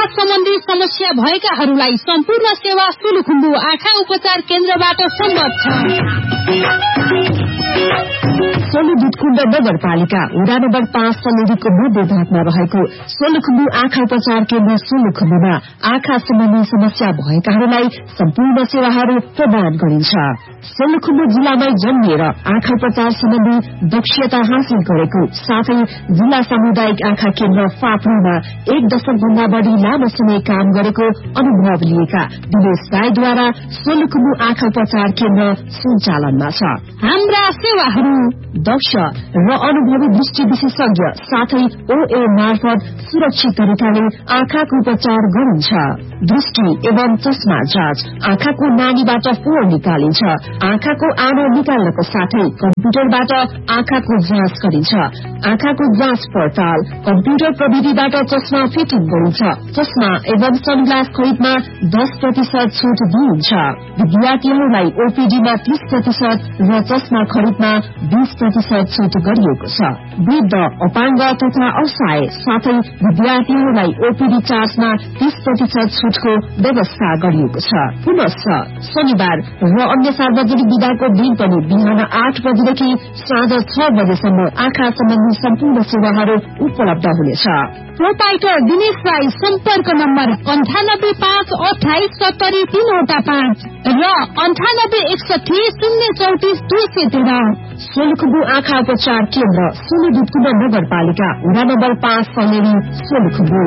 आँखा सम्बन्धी समस्या भएकाहरूलाई सम्पूर्ण सेवा सोलुखुम्बु आँखा उपचार केन्द्रबाट सम्भव छ। सोलुखुम्बु नगरपालिका वडा नम्बर 5 सलेरीको मध्य भागमा रहेको सोलुखुम्बु आँखा उपचार केन्द्र सोलुखुम्बुमा आँखा सम्बन्धी समस्या भएकाहरूलाई सम्पूर्ण सेवाहरू प्रदान गरिन्छ। सोलुखुम्बु जिल्लामै जन्मिएर आँखा उपचार सम्बन्धी दक्षता हासिल गरेको साथै जिल्ला सामुदायिक आँखा केन्द्र फाप्रूमा 1 दशकभन्दा बढ़ी लामो समय काम गरेको अनुभव लिएका दिनेश राईद्वारा सोलुखुम्बु आँखा उपचार केन्द्र सञ्चालनमा छ। हाम्रा सेवाहरू दक्ष र अनुभवी दृष्टि विशेषज्ञ साथै ओए मार्फत सुरक्षित तरिकाले आँखाको उपचार गरिन्छ। दृष्टि एवं चस्मा जाँच, आँखाको नानीबाट फोहोर निकालिन्छ, आँखाको आनो निकाल्नको साथै कम्प्युटरबाट आँखाको जाँच गरिन्छ। आँखाको जाँच पडताल, कम्प्युटर प्रविधिबाट चस्मा फिटिङ गरिन्छ। चस्मा एवं सनग्लास खरिदमा 10% छुट दिइन्छ। विद्यार्थीहरूलाई ओपीडीमा 30% र चस्मा खरिदमा 20% छुट गरिएको छ। वृद्ध, अपाङ्ग तथा असहाय साथै विद्यार्थीहरूलाई ओपीडी चार्जमा 30% छुटको व्यवस्था गरिएको छ। पुनश्च शनिबार र अन्य सार्वजनिक बिदाको दिन पनि बिहान 8 बजेदेखि साँझ 6 बजेसम्म आँखा सम्बन्धी सम्पूर्ण सेवाहरू उपलब्ध हुनेछ। प्रोपाइटर दिनेश राई सम्पर्क नम्बर 98 5 28 70 3 र 98 61 034 213। सोलुखुम्बु आँखा उपचार केन्द्र सोलुखुम्बु नगरपालिका वडा नम्बर 5 सलेरी सोलुखुम्बु।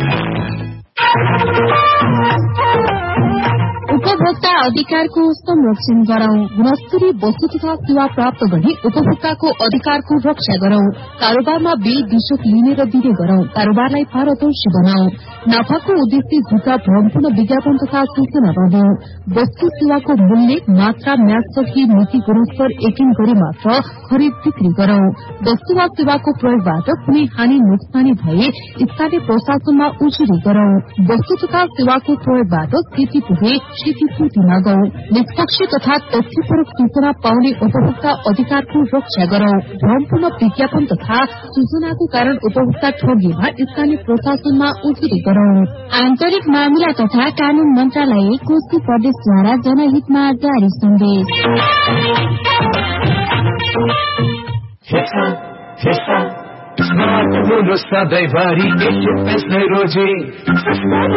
उपभोक्ता अधिकारको संरक्षण गरौं। गुणस्तरीय वस्तु तथा सेवा प्राप्त गरी उपभोक्ताको अधिकारको रक्षा गरौं। कारोबारमा बेदिशक लिने र दिने गरौं। कारोबारलाई पारदर्शी बनाऊ। नाफाको उद्देश्य झुटा भ्रमपूर्ण विज्ञापन तथा सूचना नदिऊ। वस्तु सेवाको मूल्य, मात्रा, म्यादसकी नीति गुणस्तर यकिन गरी मात्र खरिद बिक्री गरौं। वस्तु वा सेवाको प्रयोगबाट कुनै हानि नोक्सानी भए स्थानीय प्रशासनमा उजुरी गरौं। वस्तु तथा सेवाको प्रयोगबाट क्षति पुगे क्षतिपूर्ति मागौं। निष्पक्ष तथा तथ्यपरक सूचना पाउने उपभोक्ता अधिकारको रक्षा गरौं। भ्रमपूर्ण विज्ञापन तथा सूचनाको कारण उपभोक्ता ठगिएमा स्थानीय प्रशासनमा उजुरी गरौं। आन्तरिक मामिला तथा कानून मन्त्रालय कोशी प्रदेशद्वारा जनहितमा जारी सन्देश। सधैँभरि रोजी